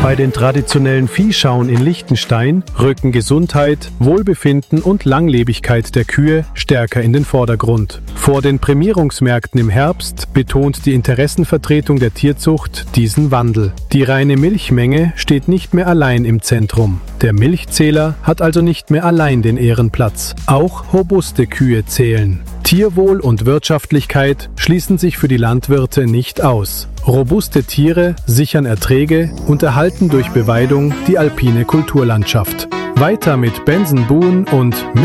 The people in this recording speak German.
Bei den traditionellen Viehschauen in Liechtenstein rücken Gesundheit, Wohlbefinden und Langlebigkeit der Kühe stärker in den Vordergrund. Vor den Prämierungsmärkten im Herbst betont die Interessenvertretung der Tierzucht diesen Wandel. Die reine Milchmenge steht nicht mehr allein im Zentrum. Der Milchzähler hat also nicht mehr allein den Ehrenplatz. Auch robuste Kühe zählen. Tierwohl und Wirtschaftlichkeit schließen sich für die Landwirte nicht aus. Robuste Tiere sichern Erträge und erhalten durch Beweidung die alpine Kulturlandschaft. Weiter mit Benson Boone und